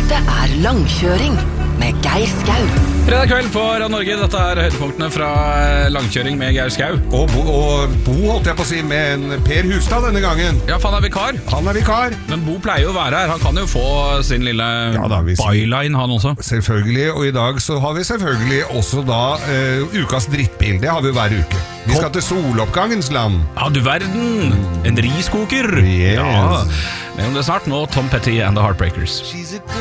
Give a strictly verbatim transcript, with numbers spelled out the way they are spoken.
Dette er Langkjøring med Geir Skau. Fredag kveld på Radio Norge. Dette er høydepunktene fra Langkjøring med Geir Skau. Og Bo, og Bo holdt jeg på å si, med en Per Hustad denne gangen. Ja, for han er vikar. Han er vikar. Men Bo pleier jo å være her. Han kan jo få sin lille Ja da, vi sier- byline, han også. Selvfølgelig, og i dag så har vi selvfølgelig også da eh, ukas drittbil. Det har vi hver uke. Vi skal til soloppgangens land. Ja, du verden. En riskoker. Yes. Ja, men om det er snart nå Tom Petty and the Heartbreakers.